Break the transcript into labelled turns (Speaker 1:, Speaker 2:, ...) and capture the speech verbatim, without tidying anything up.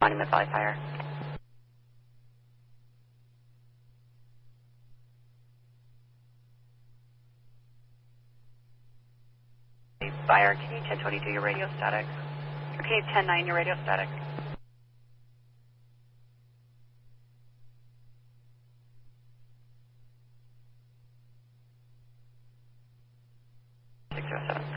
Speaker 1: Monument Valley Fire. Fire, can you ten twenty-two your radio static? Or can you ten nine your radio static? six zero seven.